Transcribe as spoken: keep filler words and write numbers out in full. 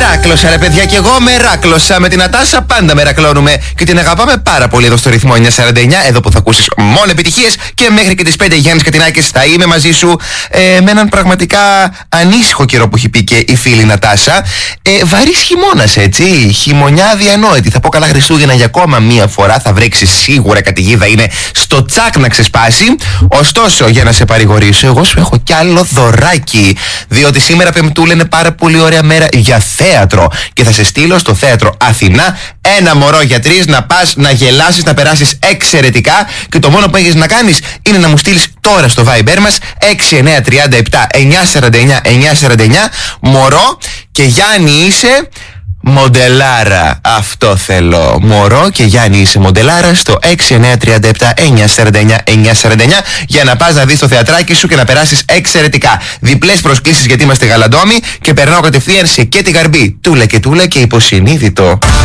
Μεράκλωσα ρε παιδιά, και εγώ μεράκλωσα. Με την Νατάσα πάντα μερακλώνουμε και την αγαπάμε πάρα πολύ εδώ στο ρυθμό εννιακόσια σαράντα εννιά. Εδώ που θα ακούσεις μόνο επιτυχίες και μέχρι και τις πέντε. Γιάννης Κατινάκης θα είμαι μαζί σου ε, με έναν πραγματικά ανήσυχο καιρό που έχει πει και η φίλη Νατάσα. ε, Βαρύς χειμώνας, έτσι, χειμωνιά αδιανόητη. Θα πω καλά Χριστούγεννα για ακόμα μία φορά. Θα βρέξει σίγουρα, η καταιγίδα είναι στο τσάκ να ξεσπάσει. Ωστόσο, για να σε παρηγορήσω, εγώ σου έχω κι άλλο δωράκι. Διότι σήμερα Πεμπτούλα είναι πάρα πολύ ωραία μέρα για θέατρο. Και θα σε στείλω στο θέατρο Αθηνά ένα μωρό για τρεις, να πας, να γελάσεις, να περάσεις εξαιρετικά. Και το μόνο που έχεις να κάνεις είναι να μου στείλεις τώρα στο Viber μας έξι εννιά τρία επτά εννιά σαράντα εννιά εννιά σαράντα εννιά μωρό και Γιάννη είσαι μοντελάρα. Αυτό θέλω. Μωρό και Γιάννη είσαι μοντελάρα στο έξι εννιά τρία επτά εννιά σαράντα εννιά εννιά σαράντα εννιά για να πας να δεις το θεατράκι σου και να περάσεις εξαιρετικά. Διπλές προσκλήσεις γιατί είμαστε γαλαντόμοι και περνάω κατευθείαν σε και τη Γαρμπή. Τούλα και τούλα και υποσυνείδητο.